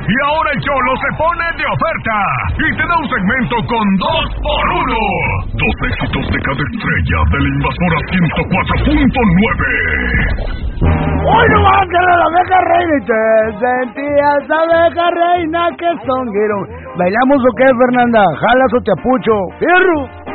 Y ahora el Cholo se pone de oferta y te da un segmento con 2x1. 2 éxitos de cada estrella de la Invasora 104.9. Hoy no va a quedar la abeja reina y te sentías abeja reina que son. ¿Bailamos o qué, Fernanda? ¿Jalas o te apucho? ¡Fierro!